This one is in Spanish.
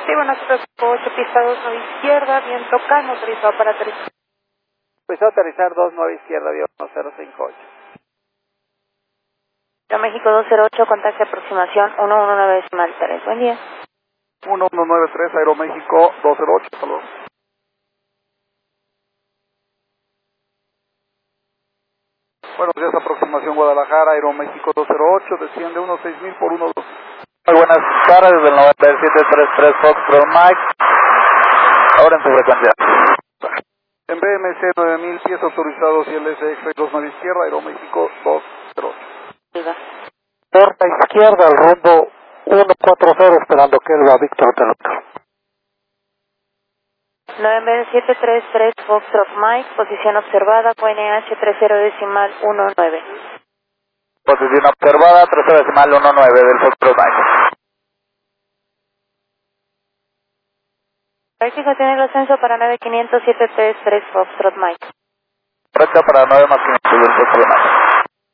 nosotros 8, pista 29 izquierda, viento calmo, autorizado para aterrizar. Empezó a aterrizar 29 izquierda, avión 1058. México 208, contacto aproximación 119 decimal 3. Buen día. 1193, Aeroméxico 208, saludos. Buenos días, aproximación Guadalajara, Aeroméxico 208, desciende 16.000 por 12. Muy buenas tardes, del 9733 Foxtrot Mike. Ahora en su frecuencia. En BMC 9000 pies autorizados y LSX 29 izquierda, Aeroméxico 208. Porta izquierda, al rumbo 140, esperando que él va Víctor Hotel Oscar. 9733 Foxtrot Mike, posición observada, QNH 30 decimal 19. Posición observada, 30 decimal 19 del Foxtrot Mike. Práctica tiene el ascenso para 9573 Foxtrot Mike. Recta para 9 más 500 del Foxtrot Mike.